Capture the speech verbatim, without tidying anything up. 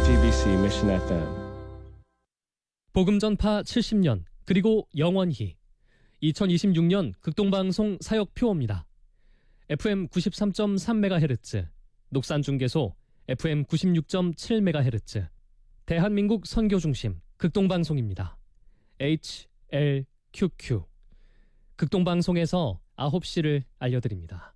지티비씨 Mission 에프엠. 복음 전파 칠십 년 그리고 영원히 이천이십육 년 극동방송 사역표입니다. 에프엠 구십삼 점 삼 메가헤르츠, 녹산중계소 에프엠 구십육 점 칠 메가헤르츠, 대한민국 선교중심 극동방송입니다. 에이치엘큐큐 극동방송에서 아홉 시를 알려드립니다.